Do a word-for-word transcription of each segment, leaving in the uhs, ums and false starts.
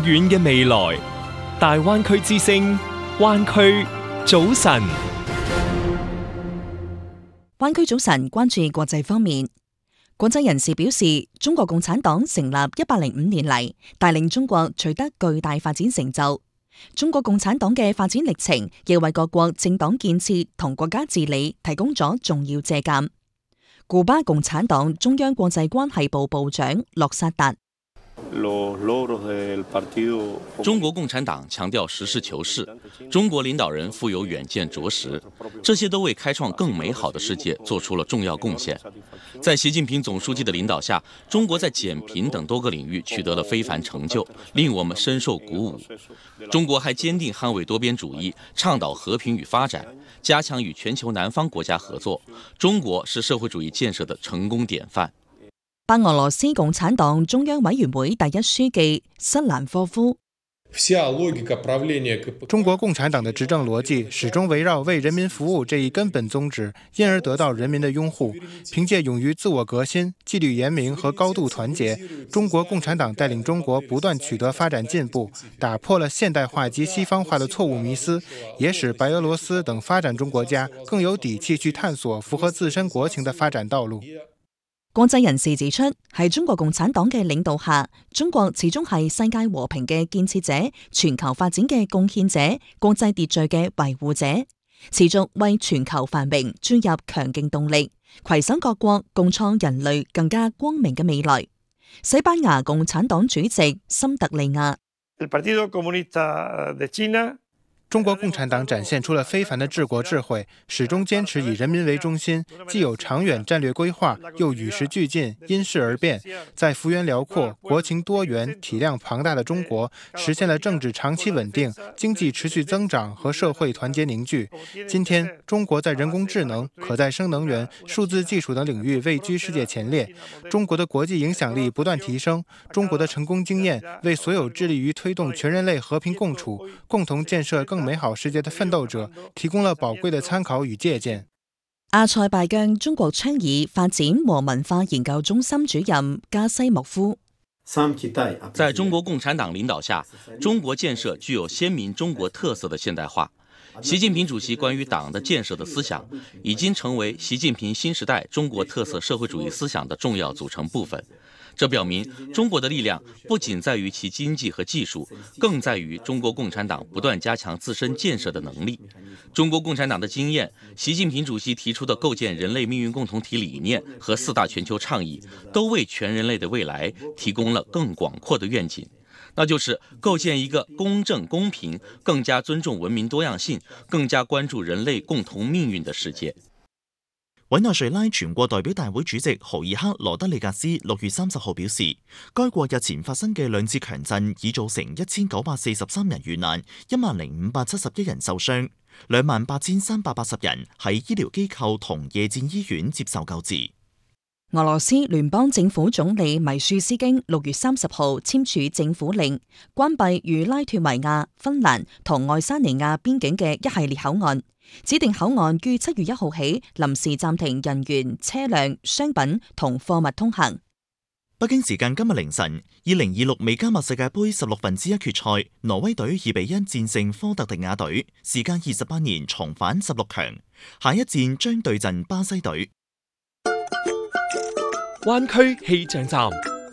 遠嘅未來。大灣區之聲，灣區早晨。 灣區早晨關注國際方面，國際人士表示，中國共產黨成立一百零五年嚟，帶領中國取得巨大發展成就。中國共產黨嘅發展歷程，亦為各國政黨建設同國家治理提供咗重要借鑒。古巴共產黨中央國際關係部部長洛薩達。 中國共產黨強調實事求是，中國領導人富有遠見卓識，這些都為開創更美好的世界做出了重要貢獻。在習近平總書記的領導下，中國在減貧等多個領域取得了非凡成就，令我們深受鼓舞。中國還堅定捍衛多邊主義，倡導和平與發展，加強與全球南方國家合作。中國是社會主義建設的成功典範。 白俄羅斯共產黨中央委員會第一書記瑟蘭科夫。 中國共產黨的執政邏輯始終圍繞為人民服務這一根本宗旨，因而得到人民的擁護。憑借勇於自我革新、紀律嚴明和高度團結，中國共產黨帶領中國不斷取得發展進步，打破了現代化及西方化的錯誤迷思，也使白俄羅斯等發展中國家更有底氣去探索符合自身國情的發展道路。 國際人士指出，喺中國共產黨嘅領導下，中國始終係世界和平嘅建設者、全球發展嘅貢獻者、國際秩序嘅維護者，持續為全球繁榮注入強勁動力，攜手各國共創人類更加光明嘅未來。西班牙共產黨主席森特利亞。 中國共產黨展現出了非凡的治國智慧，始終堅持以人民為中心，既有長遠戰略規劃，又與時俱進，因勢而變。在幅員遼闊、國情多元、體量龐大的中國，實現了政治長期穩定、經濟持續增長和社會團結凝聚。今天，中國在人工智能、可再生能源、數字技術等領域位居世界前列，中國的國際影響力不斷提升。中國的成功經驗為所有致力於推動全人類和平共處、共同建設更美好世界的奮鬥者提供了寶貴的參考與借鑑。 阿塞拜疆中國倡議發展和文化研究中心主任加西莫夫。 在中國共產黨領導下，中國建設具有鮮明中國特色的現代化。習近平主席關於黨的建設的思想，已經成為習近平新時代中國特色社會主義思想的重要組成部分。這表明中國的力量不僅在於其經濟和技術，更在於中國共產黨不斷加強自身建設的能力。中國共產黨的經驗，習近平主席提出的構建人類命運共同體理念和四大全球倡議，都為全人類的未來提供了更廣闊的願景，那就是構建一個公正公平、更加尊重文明多樣性、更加關注人類共同命運的世界。 委內瑞拉全國代表大會主席豪爾克羅德里格斯六月三十號表示，該國日前發生嘅兩次強震已造成一千九百四十三人遇難，一萬零五百七十一人受傷，兩萬八千三百八十人喺醫療機構同夜戰醫院接受救治。 俄羅斯聯邦政府總理米舒斯京六月三十號簽署政府令，關閉與拉脫維亞、芬蘭同愛沙尼亞邊境嘅一系列口岸。指定口岸於七月一號起臨時暫停人員、車輛、商品同貨物通行。 北京時間今日凌晨，二零二六美加墨世界盃十六分之一決賽，挪威隊二比一戰勝科特迪瓦隊，時間二十八年重返十六強。下一戰將對陣巴西隊。 灣區氣象站。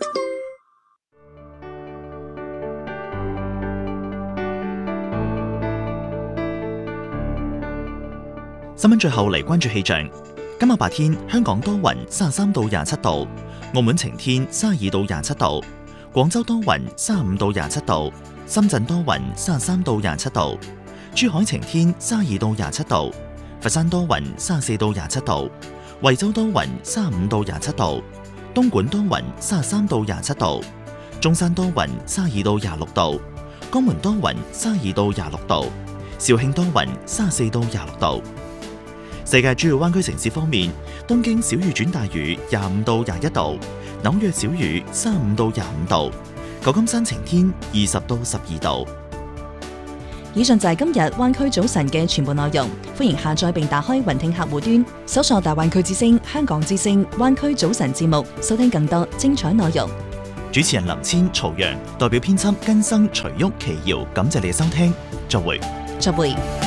新聞最後嚟關注氣象。今日白天香港多雲，三十三到廿七度；澳門晴天，三十二到廿七度；廣州多雲，三十五到廿七度；深圳多雲，三十三到廿七度；珠海晴天，三十二到廿七度；佛山多雲，三十四到廿七度；惠州多雲，三十五到廿七度；東莞多雲，三十三到廿七度；中山多雲，三十二到廿六度；江門多雲，三十二到廿六度；肇慶多雲，三十四到廿六度。世界主要灣區城市方面，東京小雨轉大雨，廿五到廿一度；紐約小雨，三十五到廿五度；舊金山晴天，二十到十二度。 以上就係今日灣區早晨嘅全部內容，歡迎下載並打開雲聽客戶端，搜索大灣區之聲、香港之聲、灣區早晨節目，收聽更多精彩內容。 主持人林千、曹陽，代表編輯根生、徐旭、祁瑤，感謝你嘅收聽，再會。 再會。